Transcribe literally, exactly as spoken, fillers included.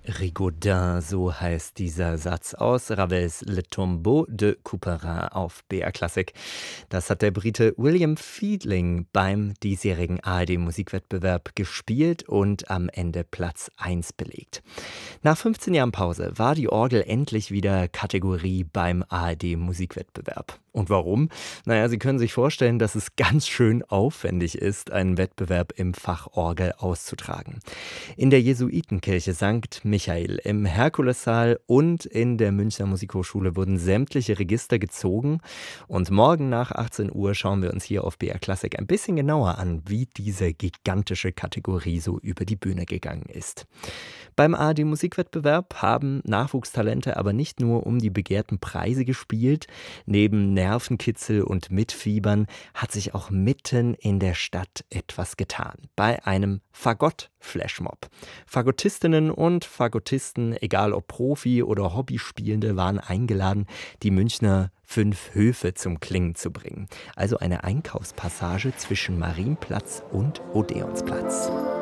Rigaudin, so heißt dieser Satz aus Ravels Le Tombeau de Couperin auf B R Klassik. Das hat der Brite William Fielding beim diesjährigen A R D-Musikwettbewerb gespielt und am Ende Platz eins belegt. Nach fünfzehn Jahren Pause war die Orgel endlich wieder Kategorie beim A R D-Musikwettbewerb. Und warum? Naja, Sie können sich vorstellen, dass es ganz schön aufwendig ist, einen Wettbewerb im Fach Orgel auszutragen. In der Jesuitenkirche Sankt Michael, im Herkulessaal und in der Münchner Musikhochschule wurden sämtliche Register gezogen. Und morgen nach achtzehn Uhr schauen wir uns hier auf B R Klassik ein bisschen genauer an, wie diese gigantische Kategorie so über die Bühne gegangen ist. Beim A R D-Musikwettbewerb haben Nachwuchstalente aber nicht nur um die begehrten Preise gespielt. Neben Nervenkitzel und Mitfiebern hat sich auch mitten in der Stadt etwas getan. Bei einem Fagott-Flashmob. Fagottistinnen und Fagottisten, egal ob Profi- oder Hobbyspielende, waren eingeladen, die Münchner fünf Höfe zum Klingen zu bringen. Also eine Einkaufspassage zwischen Marienplatz und Odeonsplatz.